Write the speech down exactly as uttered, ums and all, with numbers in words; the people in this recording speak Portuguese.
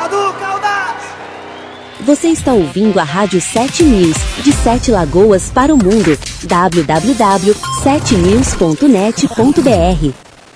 do Caldas. Você está ouvindo a Rádio sete News, de Sete Lagoas para o mundo. w w w ponto sete news ponto net ponto b r